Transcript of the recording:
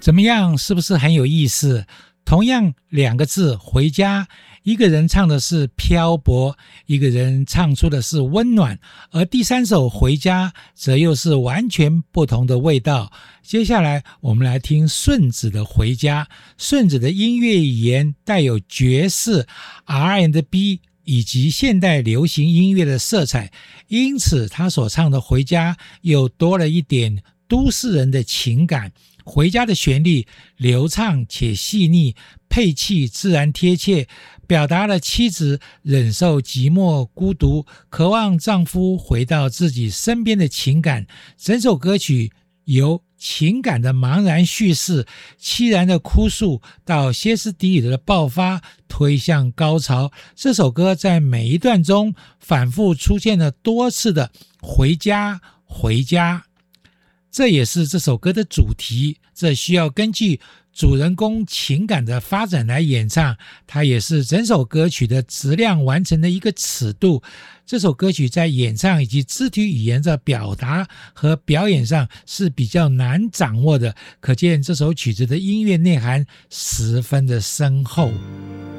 怎么样？是不是很有意思？同样两个字回家，一个人唱的是漂泊，一个人唱出的是温暖，而第三首回家则又是完全不同的味道。接下来我们来听顺子的回家。顺子的音乐语言带有爵士、R&B 以及现代流行音乐的色彩，因此他所唱的回家又多了一点都市人的情感。回家的旋律流畅且细腻，配器自然贴切，表达了妻子忍受寂寞孤独，渴望丈夫回到自己身边的情感。整首歌曲由情感的茫然叙事、凄然的哭诉到歇斯底里的爆发，推向高潮。这首歌在每一段中反复出现了多次的回家回家，这也是这首歌的主题，这需要根据主人公情感的发展来演唱，它也是整首歌曲的质量完成的一个尺度。这首歌曲在演唱以及肢体语言的表达和表演上是比较难掌握的，可见这首曲子的音乐内涵十分的深厚。